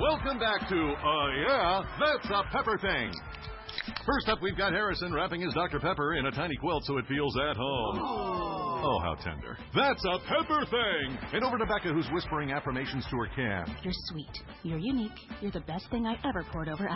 Welcome back to, yeah, that's a Pepper Thing. First up, we've got Harrison wrapping his Dr. Pepper in a tiny quilt so it feels at home. Oh, how tender. That's a Pepper Thing. And over to Becca, who's whispering affirmations to her can. You're sweet. You're unique. You're the best thing I ever poured over